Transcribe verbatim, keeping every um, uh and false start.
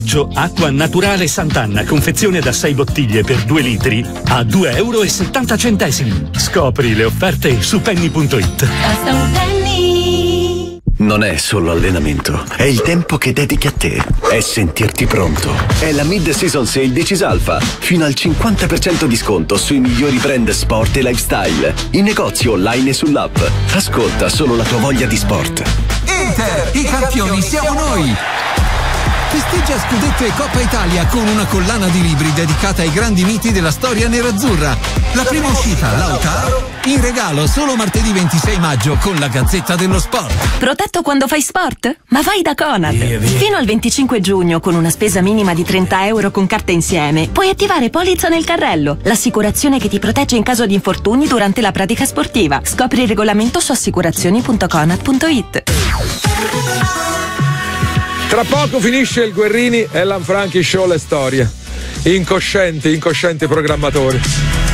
Acqua naturale Sant'Anna, confezione da sei bottiglie per due litri a due euro e settanta centesimi. Scopri le offerte su penny punto it. Basta un penny. Non è solo allenamento, è il tempo che dedichi a te, è sentirti pronto. È la Mid-Season Sale di Cisalfa, fino al cinquanta per cento di sconto sui migliori brand sport e lifestyle, in negozio online e sull'app. Ascolta solo la tua voglia di sport. Inter, i campioni siamo noi! Festeggia scudetto e Coppa Italia con una collana di libri dedicata ai grandi miti della storia nerazzurra. La prima uscita, Lautaro, in regalo solo martedì ventisei maggio con la Gazzetta dello Sport. Protetto quando fai sport? Ma vai da Conad! Via, via. Fino al venticinque giugno, con una spesa minima di trenta euro con carta insieme, puoi attivare polizza nel carrello, l'assicurazione che ti protegge in caso di infortuni durante la pratica sportiva. Scopri il regolamento su assicurazioni punto conad punto it. Tra poco finisce il Guerrini e Lanfranchi Show, le storie. Incoscienti, incoscienti programmatori.